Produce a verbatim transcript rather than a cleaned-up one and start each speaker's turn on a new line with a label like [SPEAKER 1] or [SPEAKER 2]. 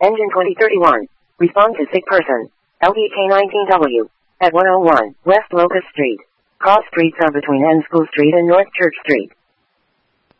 [SPEAKER 1] Engine twenty thirty-one. Respond to sick person. L E K nineteen W. At one oh one West Locust Street. Cross streets are between N School Street and North Church Street.